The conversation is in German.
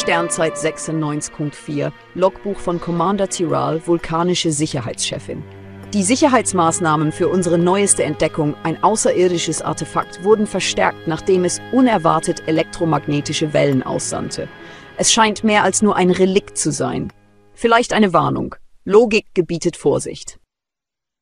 Sternzeit 96.4, Logbuch von Commander Tiral, vulkanische Sicherheitschefin. Die Sicherheitsmaßnahmen für unsere neueste Entdeckung, ein außerirdisches Artefakt, wurden verstärkt, nachdem es unerwartet elektromagnetische Wellen aussandte. Es scheint mehr als nur ein Relikt zu sein. Vielleicht eine Warnung. Logik gebietet Vorsicht.